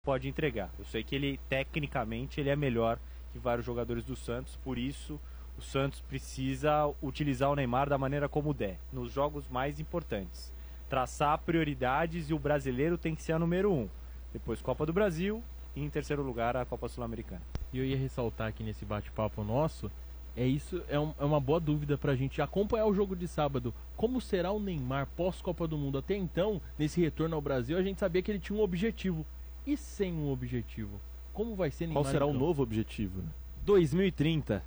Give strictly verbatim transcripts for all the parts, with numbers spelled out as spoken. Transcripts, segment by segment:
pode entregar. Eu sei que ele, tecnicamente, ele é melhor que vários jogadores do Santos, por isso o Santos precisa utilizar o Neymar da maneira como der, nos jogos mais importantes. Traçar prioridades e o brasileiro tem que ser a número um. Depois Copa do Brasil e em terceiro lugar a Copa Sul-Americana. E eu ia ressaltar aqui nesse bate-papo nosso, é isso, é, um, é uma boa dúvida pra gente acompanhar o jogo de sábado. Como será o Neymar pós-Copa do Mundo? Até então, nesse retorno ao Brasil, a gente sabia que ele tinha um objetivo. E sem um objetivo? Como vai ser Neymar? Qual será então? o novo objetivo? dois mil e trinta.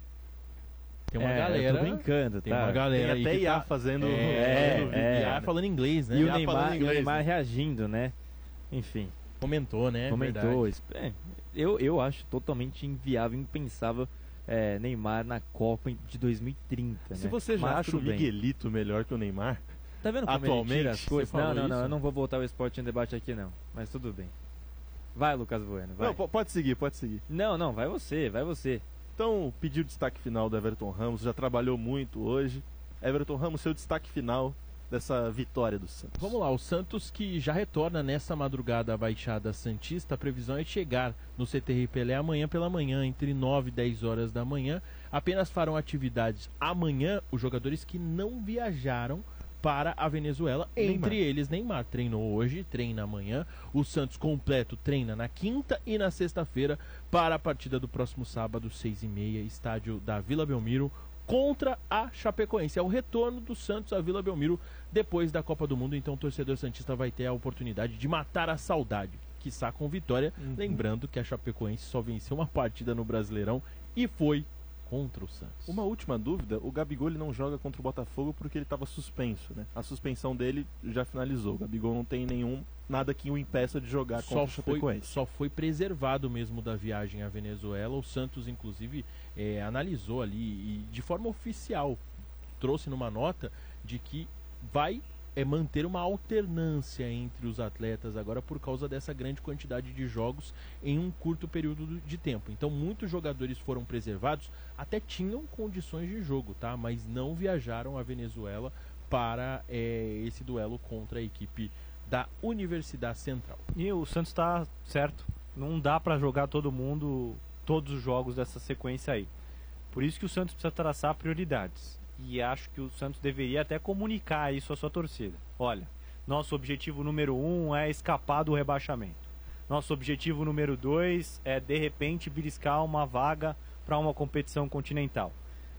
Tem uma é, galera. Eu tô brincando, Tem tá? uma galera Tem até aí que I A tá fazendo, É, fazendo é. vídeo. I A falando inglês, né? E o I A Neymar, falando e o inglês, Neymar né? reagindo, né? Enfim, Comentou, né? comentou. Verdade. É, eu, eu acho totalmente inviável, impensável é, Neymar na Copa de dois mil e trinta. Se né? você já Mas acha o tudo bem. Miguelito melhor que o Neymar, Tá vendo como atualmente, ele tira as você coisas? falou Não, não, não, isso? eu não vou voltar ao esporte em debate aqui não. Mas tudo bem. Vai, Lucas Bueno, vai. não, p- pode seguir, pode seguir. Não, não, vai você, vai você. Então, pediu o destaque final do Everton Ramos, já trabalhou muito hoje. Everton Ramos, seu destaque final dessa vitória do Santos. Vamos lá, o Santos que já retorna nessa madrugada à Baixada Santista. A previsão é chegar no C T R Pelé amanhã pela manhã, entre nove e dez horas da manhã. Apenas farão atividades amanhã os jogadores que não viajaram para a Venezuela, Neymar. entre eles Neymar. Treinou hoje, treina amanhã. O Santos completo treina na quinta e na sexta-feira para a partida do próximo sábado, seis e meia, estádio da Vila Belmiro, contra a Chapecoense. É o retorno do Santos à Vila Belmiro depois da Copa do Mundo, então o torcedor santista vai ter a oportunidade de matar a saudade, quiçá com vitória, Uhum. lembrando que a Chapecoense só venceu uma partida no Brasileirão e foi contra o Santos. Uma última dúvida, o Gabigol ele não joga contra o Botafogo porque ele estava suspenso, né? A suspensão dele já finalizou. O Gabigol não tem nenhum, nada que o impeça de jogar Só contra o foi, Chapecoense. só foi preservado mesmo da viagem à Venezuela. O Santos, inclusive, é, analisou ali e de forma oficial trouxe numa nota de que vai é, manter uma alternância entre os atletas agora por causa dessa grande quantidade de jogos em um curto período de tempo. Então muitos jogadores foram preservados, até tinham condições de jogo, tá? Mas não viajaram à Venezuela para é, esse duelo contra a equipe da Universidade Central. E o Santos tá certo. Não dá pra jogar todo mundo, todos os jogos dessa sequência aí. Por isso que o Santos precisa traçar prioridades. E acho que o Santos deveria até comunicar isso à sua torcida. Olha, nosso objetivo número um é escapar do rebaixamento. Nosso objetivo número dois é, de repente, beliscar uma vaga para uma competição continental.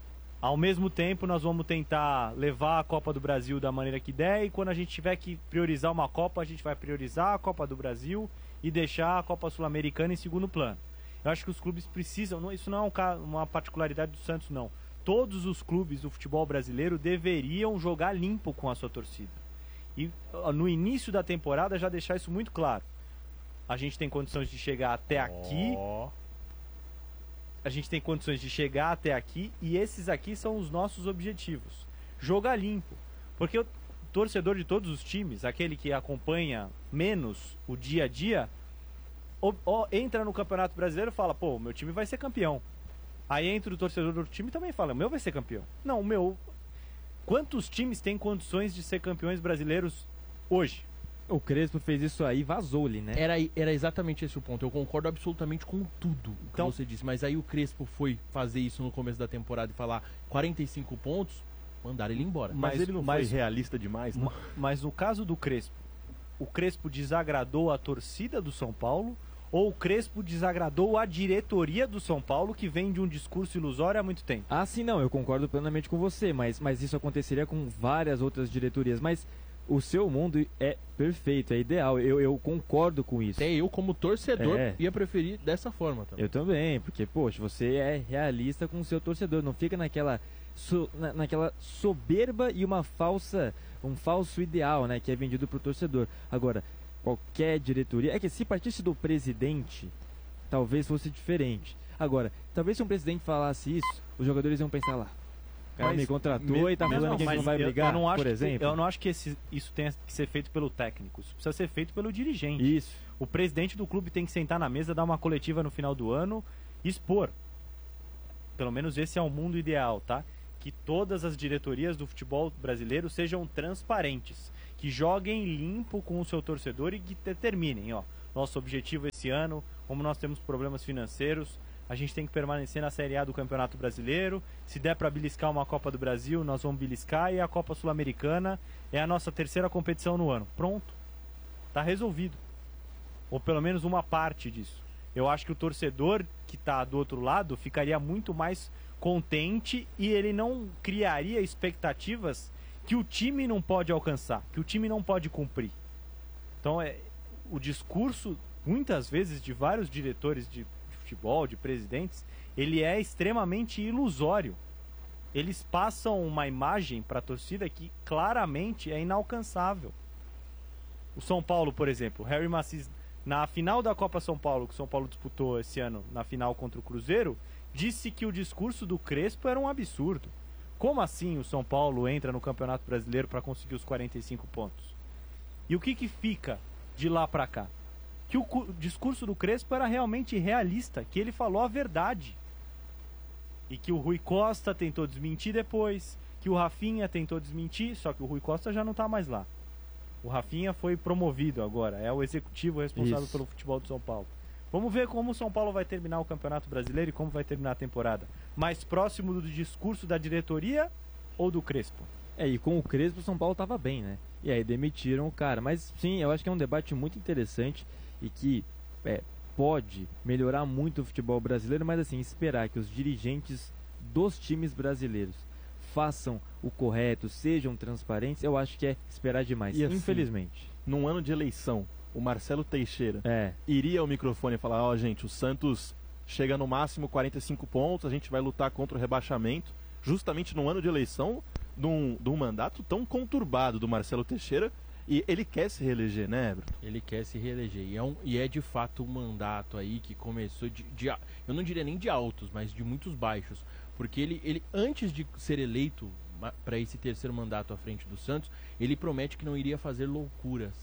Ao mesmo tempo, nós vamos tentar levar a Copa do Brasil da maneira que der, e quando a gente tiver que priorizar uma Copa, a gente vai priorizar a Copa do Brasil e deixar a Copa Sul-Americana em segundo plano. Eu acho que os clubes precisam, não, isso não é um, ca- uma particularidade do Santos, não. Todos os clubes do futebol brasileiro deveriam jogar limpo com a sua torcida. E ó, no início da temporada já deixar isso muito claro. A gente tem condições de chegar até aqui, Ó, a gente tem condições de chegar até aqui, e esses aqui são os nossos objetivos. Jogar limpo. Porque o torcedor de todos os times, aquele que acompanha menos o dia a dia, ó, ó, entra no Campeonato Brasileiro e fala, pô, meu time vai ser campeão. Aí entra o torcedor do time e também fala, o meu vai ser campeão. Não, o meu... Quantos times têm condições de ser campeões brasileiros hoje? O Crespo fez isso aí e vazou-lhe, né? Era, era exatamente esse o ponto. Eu concordo absolutamente com tudo que Então- você disse. Mas aí o Crespo foi fazer isso no começo da temporada e falar quarenta e cinco pontos, mandaram ele embora. Mas, Mas- ele não mas- foi realista demais, não? Ma- Mas no caso do Crespo, o Crespo desagradou a torcida do São Paulo, ou o Crespo desagradou a diretoria do São Paulo, que vem de um discurso ilusório há muito tempo? Ah, sim, não, eu concordo plenamente com você, mas, mas isso aconteceria com várias outras diretorias. Mas o seu mundo é perfeito, é ideal, eu, eu concordo com isso. Até eu, como torcedor, É. ia preferir dessa forma também. Eu também, porque, poxa, você é realista com o seu torcedor, não fica naquela, so- na- naquela soberba e uma falsa, um falso ideal, né, que é vendido pro torcedor. Agora, qualquer diretoria, é que se partisse do presidente, talvez fosse diferente. Agora, talvez se um presidente falasse isso, os jogadores iam pensar lá, o cara Mas me contratou me- e tá mesmo falando que a gente mas não vai eu- brigar, eu não acho por que- exemplo. eu não acho que esse- isso tenha que ser feito pelo técnico, isso precisa ser feito pelo dirigente. Isso. O presidente do clube tem que sentar na mesa, dar uma coletiva no final do ano e expor. Pelo menos esse é o mundo ideal, tá? Que todas as diretorias do futebol brasileiro sejam transparentes, que joguem limpo com o seu torcedor e que determinem, ó, nosso objetivo esse ano, como nós temos problemas financeiros, a gente tem que permanecer na Série A do Campeonato Brasileiro. Se der para beliscar uma Copa do Brasil, nós vamos beliscar. E a Copa Sul-Americana é a nossa terceira competição no ano. Pronto. Está resolvido. Ou pelo menos uma parte disso. Eu acho que o torcedor que está do outro lado ficaria muito mais contente e ele não criaria expectativas que o time não pode alcançar, que o time não pode cumprir. Então, é, o discurso, muitas vezes, de vários diretores de futebol, de presidentes, ele é extremamente ilusório. Eles passam uma imagem para a torcida que claramente é inalcançável. O São Paulo, por exemplo, Harry Macis, na final da Copa São Paulo, que o São Paulo disputou esse ano na final contra o Cruzeiro, disse que o discurso do Crespo era um absurdo. Como assim o São Paulo entra no Campeonato Brasileiro para conseguir os quarenta e cinco pontos? E o que que fica de lá para cá? Que o discurso do Crespo era realmente realista, que ele falou a verdade. E que o Rui Costa tentou desmentir depois, que o Rafinha tentou desmentir, só que o Rui Costa já não está mais lá. O Rafinha foi promovido agora, é o executivo responsável Isso. pelo futebol do São Paulo. Vamos ver como o São Paulo vai terminar o Campeonato Brasileiro e como vai terminar a temporada. Mais próximo do discurso da diretoria ou do Crespo? É, e com o Crespo o São Paulo estava bem, né? E aí demitiram o cara. Mas sim, eu acho que é um debate muito interessante e que é, pode melhorar muito o futebol brasileiro, mas assim, esperar que os dirigentes dos times brasileiros façam o correto, sejam transparentes, eu acho que é esperar demais, E assim, infelizmente. Num ano de eleição, o Marcelo Teixeira É, iria ao microfone e falar, ó, gente, o Santos chega no máximo quarenta e cinco pontos, a gente vai lutar contra o rebaixamento, justamente num ano de eleição, de um, de um mandato tão conturbado do Marcelo Teixeira, e ele quer se reeleger, né, Everton? Ele quer se reeleger. E é, um, e é de fato um mandato aí que começou de, de. Eu não diria nem de altos, mas de muitos baixos. Porque ele, ele antes de ser eleito para esse terceiro mandato à frente do Santos, ele promete que não iria fazer loucuras.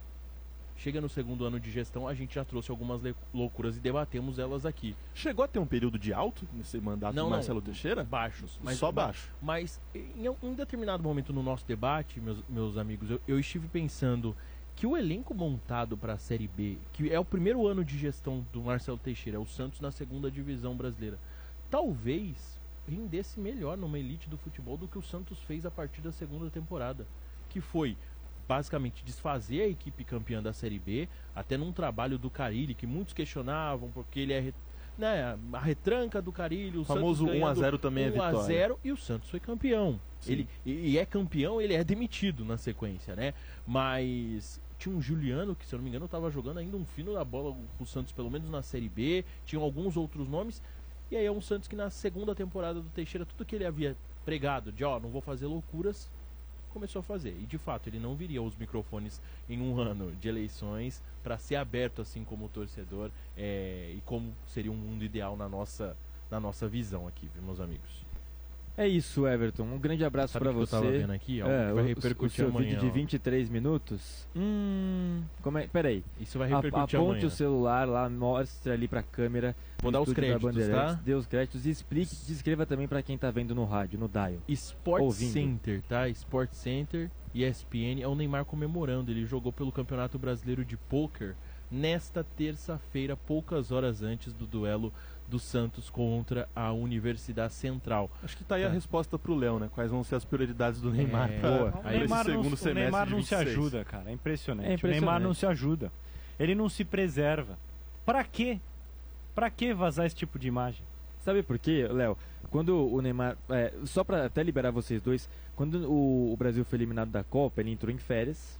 Chega no segundo ano de gestão, a gente já trouxe algumas loucuras e debatemos elas aqui. Chegou a ter um período de alto nesse mandato Não, do não, Marcelo Teixeira? Baixos. Mas, Só baixo. Mas em um determinado momento no nosso debate, meus, meus amigos, eu, eu estive pensando que o elenco montado para a Série B, que é o primeiro ano de gestão do Marcelo Teixeira, é o Santos na segunda divisão brasileira, talvez rendesse melhor numa elite do futebol do que o Santos fez a partir da segunda temporada, que foi basicamente desfazer a equipe campeã da Série B, até num trabalho do Carille, que muitos questionavam, porque ele é, né, a retranca do Carille, o, O famoso Santos um a zero também é um a vitória. zero e o Santos foi campeão. Sim. Ele, e, e é campeão, ele é demitido na sequência, né? Mas tinha um Juliano, que se eu não me engano estava jogando ainda um fino da bola com o Santos, pelo menos na Série B, tinham alguns outros nomes, e aí é um Santos que na segunda temporada do Teixeira, tudo que ele havia pregado de, ó, não vou fazer loucuras, começou a fazer. E de fato, ele não viria aos microfones em um ano de eleições para ser aberto assim como torcedor é, e como seria um mundo ideal na nossa, na nossa visão aqui, viu, meus amigos? é isso, Everton. Um grande abraço Sabe para o que eu tava você. vendo aqui? Algo É, que vai o- repercutir o seu amanhã. vídeo de ó. vinte e três minutos. Hum, como é? Peraí. Isso vai A- repercutir Aponte amanhã. o celular lá, mostre ali pra câmera. Vou no dar os estúdio da créditos, Bandeirantes, tá? Dê os créditos e explique, descreva também pra quem tá vendo no rádio, no dial. Sport ouvindo. Center, tá? Sport Center, E S P N, é o Neymar comemorando. Ele jogou pelo Campeonato Brasileiro de Pôquer nesta terça-feira, poucas horas antes do duelo do Santos contra a Universidade Central. Acho que tá aí Tá. a resposta pro Léo, né? Quais vão ser as prioridades do Neymar É, pra, boa. pra O Aí Neymar, esse não, segundo o semestre Neymar de não vinte se e seis. ajuda, cara. É impressionante. É impressionante. O Neymar não se ajuda. Ele não se preserva. Pra quê? Pra que vazar esse tipo de imagem? Sabe por quê, Léo? Quando o Neymar. É, só pra até liberar vocês dois, quando o, o Brasil foi eliminado da Copa, ele entrou em férias.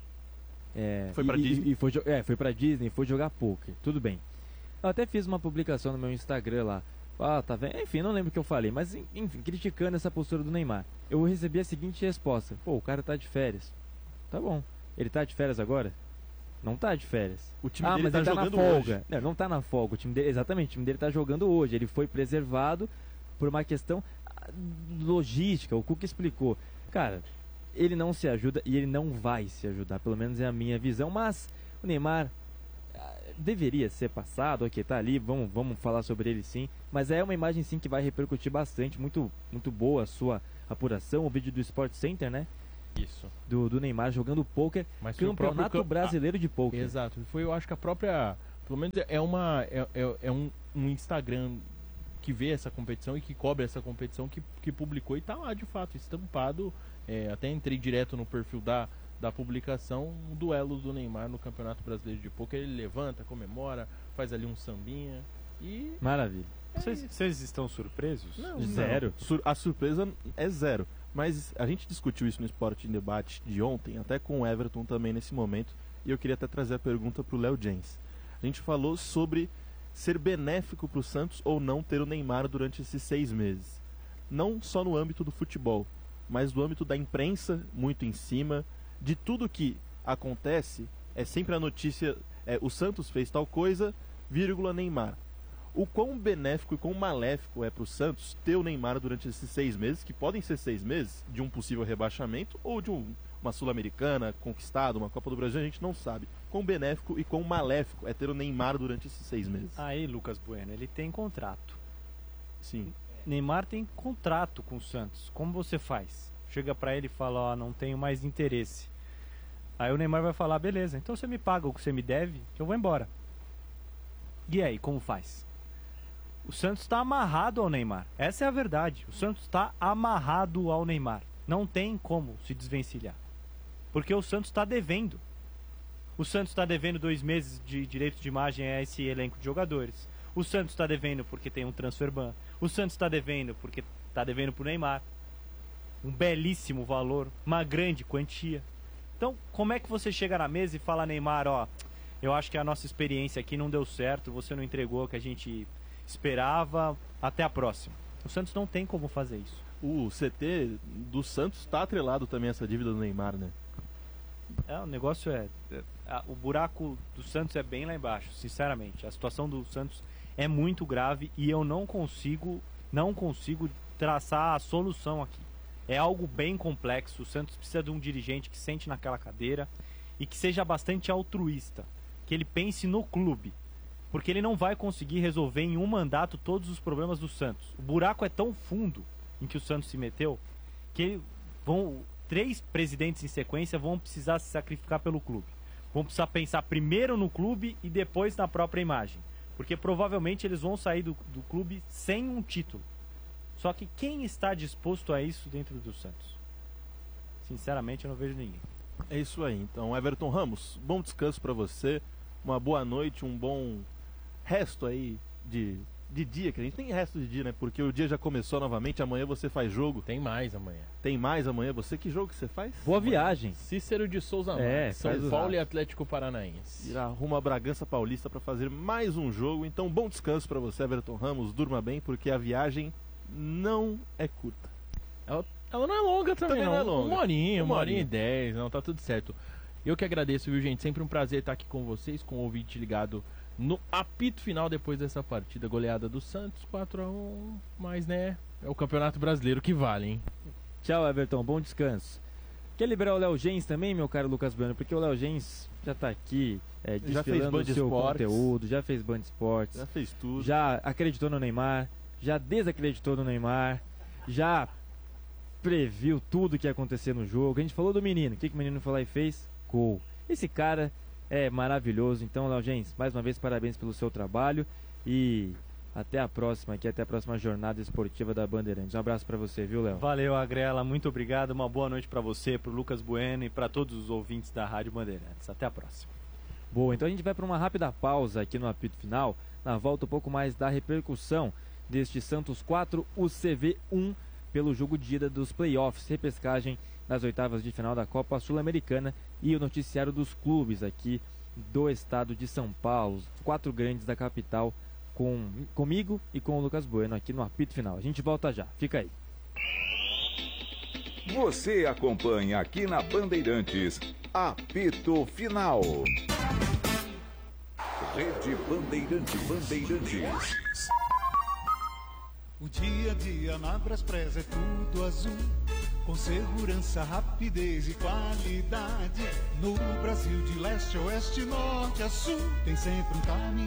É, Foi e- pra e- Disney? E foi, jo- é, foi pra Disney, foi jogar poker. Tudo bem. Eu até fiz uma publicação no meu Instagram lá. Ah, tá vendo? Enfim, não lembro o que eu falei, mas enfim, criticando essa postura do Neymar. Eu recebi a seguinte resposta: pô, o cara tá de férias. Tá bom. Ele tá de férias agora? Não tá de férias. O time ah, dele mas tá ele tá na jogando folga. hoje. Não, não tá na folga. O time dele, exatamente, o time dele tá jogando hoje. Ele foi preservado por uma questão ah, logística. O Cuca explicou. Cara, ele não se ajuda e ele não vai se ajudar. Pelo menos é a minha visão. Mas o Neymar ah, deveria ser passado. Ok, tá ali. Vamos, vamos falar sobre ele sim. Mas é uma imagem sim que vai repercutir bastante. Muito, muito boa a sua apuração. O vídeo do Sport Center, né? Isso. do, do Neymar jogando pôquer, Mas foi o campeonato próprio cam- brasileiro de pôquer. Exato. Foi, eu acho que a própria... Pelo menos é, uma, é, é, é um, um Instagram que vê essa competição e que cobre essa competição que, que publicou e tá lá, de fato, estampado. É, até entrei direto no perfil da, da publicação, um duelo do Neymar no Campeonato Brasileiro de Pôquer. Ele levanta, comemora, faz ali um sambinha e... Maravilha. é Vocês, isso. vocês estão surpresos? Não, Zero. Sur- a surpresa é zero. Mas a gente discutiu isso no Esporte em Debate de ontem, até com o Everton também nesse momento. E eu queria até trazer a pergunta para o Léo Jens. A gente falou sobre ser benéfico para o Santos ou não ter o Neymar durante esses seis meses. Não só no âmbito do futebol, mas no âmbito da imprensa, muito em cima. De tudo que acontece, é sempre a notícia, é, o Santos fez tal coisa, vírgula, Neymar. O quão benéfico e quão maléfico é para o Santos ter o Neymar durante esses seis meses, que podem ser seis meses de um possível rebaixamento ou de um, uma Sul-Americana conquistada, uma Copa do Brasil, a gente não sabe. Quão benéfico e quão maléfico é ter o Neymar durante esses seis meses. Aí, Lucas Bueno, ele tem contrato. Sim. Neymar tem contrato com o Santos. Como você faz? Chega pra ele e fala, ó, não tenho mais interesse. Aí o Neymar vai falar, beleza, então você me paga o que você me deve, que eu vou embora. E aí, como faz? O Santos está amarrado ao Neymar. Essa é a verdade. O Santos está amarrado ao Neymar. Não tem como se desvencilhar. Porque o Santos está devendo. O Santos está devendo dois meses de direito de imagem a esse elenco de jogadores. O Santos está devendo porque tem um transfer ban. O Santos está devendo porque está devendo para o Neymar. Um belíssimo valor, uma grande quantia. Então, como é que você chega na mesa e fala, Neymar, ó, eu acho que a nossa experiência aqui não deu certo, você não entregou o que a gente esperava, até a próxima. O Santos não tem como fazer isso. O C T do Santos está atrelado também a essa dívida do Neymar, né? É, o negócio é, é a, o buraco do Santos é bem lá embaixo, sinceramente. A situação do Santos é muito grave e eu não consigo, não consigo traçar a solução aqui. É algo bem complexo. O Santos precisa de um dirigente que sente naquela cadeira e que seja bastante altruísta, que ele pense no clube, porque ele não vai conseguir resolver em um mandato todos os problemas do Santos. O buraco é tão fundo em que o Santos se meteu que vão três presidentes em sequência vão precisar se sacrificar pelo clube. Vão precisar pensar primeiro no clube e depois na própria imagem, porque provavelmente eles vão sair do, do clube sem um título. Só que quem está disposto a isso dentro do Santos? Sinceramente, eu não vejo ninguém. É isso aí. Então, Everton Ramos, bom descanso para você. Uma boa noite, um bom resto aí de, de dia, que a gente tem resto de dia, né? Porque o dia já começou novamente, amanhã você faz jogo. Tem mais amanhã. Tem mais amanhã. Você, que jogo que você faz? Boa viagem. Cícero de Souza É, Marques, São faz Paulo exato. e Atlético Paranaense. Ir rumo a Bragança Paulista para fazer mais um jogo. Então, bom descanso para você, Everton Ramos. Durma bem, porque a viagem não é curta. Ela, ela não é longa também, Também não. não é longa. Uma horinha, uma, Uma horinha e horinha. dez, não, tá tudo certo. Eu que agradeço, viu, gente? Sempre um prazer estar aqui com vocês, com o ouvinte ligado no apito final depois dessa partida. Goleada do Santos, quatro a um, mas, né, é o Campeonato Brasileiro que vale, hein? Tchau, Everton. Bom descanso. Quer liberar o Léo Gens também, meu caro Lucas Bueno? Porque o Léo Gens já tá aqui é, Já fez desfilando o Band seu Esportes. conteúdo, já fez Band Esportes, Já fez tudo. já acreditou no Neymar, já desacreditou no Neymar, já previu tudo que ia acontecer no jogo. A gente falou do menino. O que, que o menino foi lá e fez? Gol. Esse cara é maravilhoso. Então, Léo Gens, mais uma vez, parabéns pelo seu trabalho e até a próxima aqui, até a próxima jornada esportiva da Bandeirantes. Um abraço pra você, viu, Léo? Valeu, Agrela, muito obrigado. Uma boa noite para você, para o Lucas Bueno e para todos os ouvintes da Rádio Bandeirantes. Até a próxima. Boa, então a gente vai para uma rápida pausa aqui no apito final. Na volta, um pouco mais da repercussão deste Santos quatro, U C V um, pelo jogo de ida dos playoffs, repescagem nas oitavas de final da Copa Sul-Americana e o noticiário dos clubes aqui do estado de São Paulo, os quatro grandes da capital, com, comigo e com o Lucas Bueno aqui no apito final. A gente volta já, fica aí. Você acompanha aqui na Bandeirantes, apito final. Rede Bandeirante Bandeirantes. O dia a dia na Braspress é tudo azul, com segurança, rapidez e qualidade. No Brasil de leste a oeste, norte a sul, tem sempre um caminho.